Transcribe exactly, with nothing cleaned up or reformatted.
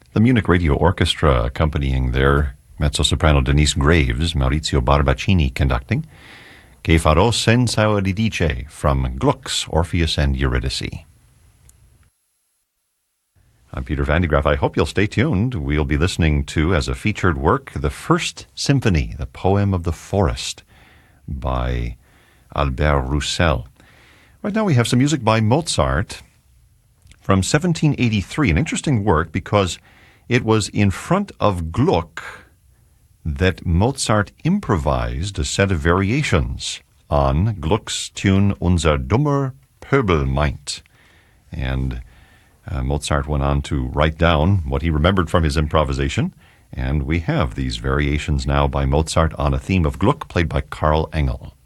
The Munich Radio Orchestra accompanying their mezzo-soprano Denise Graves, Maurizio Barbaccini conducting, Che farò senza Euridice from Gluck's Orpheus and Eurydice. I'm Peter Van de Graaff. I hope you'll stay tuned. We'll be listening to, as a featured work, the First Symphony, the Poem of the Forest, by Albert Roussel. Right now we have some music by Mozart from seventeen eighty-three, an interesting work because it was in front of Gluck that Mozart improvised a set of variations on Gluck's tune Unser dummer Pöbel meint. And uh, Mozart went on to write down what he remembered from his improvisation, and we have these variations now by Mozart on a theme of Gluck played by Karl Engel.